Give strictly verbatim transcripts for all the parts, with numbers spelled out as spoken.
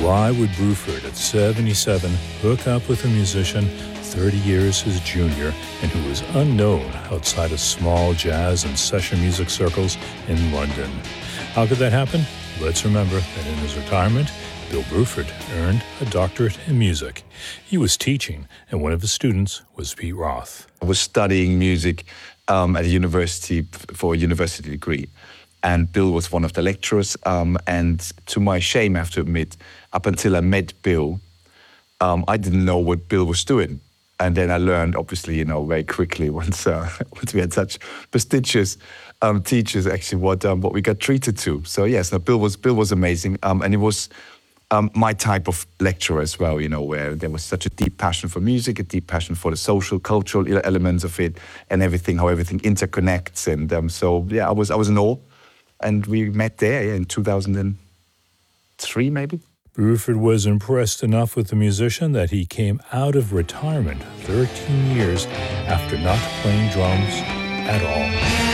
Why would Bruford at seventy-seven hook up with a musician thirty years his junior and who was unknown outside of small jazz and session music circles in London? How could that happen? Let's remember that in his retirement, Bill Bruford earned a doctorate in music. He was teaching, and one of his students was Pete Roth. I was studying music um, at a university for a university degree, and Bill was one of the lecturers. Um, and to my shame, I have to admit, up until I met Bill, um, I didn't know what Bill was doing. And then I learned, obviously, you know, very quickly once uh, once we had such prestigious um, teachers, actually, what um, what we got treated to. So yes, no, Bill was Bill was amazing, um, and it was um, my type of lecturer as well. You know, where there was such a deep passion for music, a deep passion for the social, cultural elements of it, and everything, how everything interconnects. And um, so yeah, I was I was in awe, and we met there yeah, in two thousand three, maybe. Bruford was impressed enough with the musician that he came out of retirement thirteen years after not playing drums at all.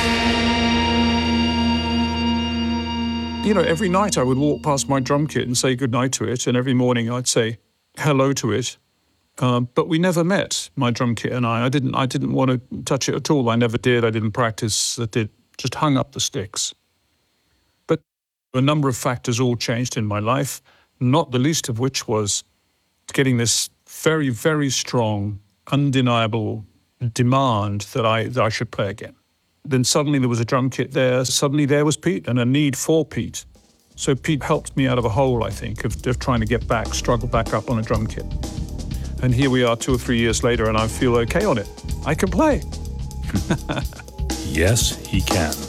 You know, every night I would walk past my drum kit and say goodnight to it, and every morning I'd say hello to it. Um, but we never met, my drum kit and I. I didn't I didn't want to touch it at all. I never did. I didn't practice. I did, just hung up the sticks. But a number of factors all changed in my life, not the least of which was getting this very, very strong, undeniable demand that I that I should play again. Then suddenly there was a drum kit there. Suddenly there was Pete and a need for Pete. So Pete helped me out of a hole, I think, of, of trying to get back, struggle back up on a drum kit. And here we are two or three years later, and I feel okay on it. I can play. Yes, he can.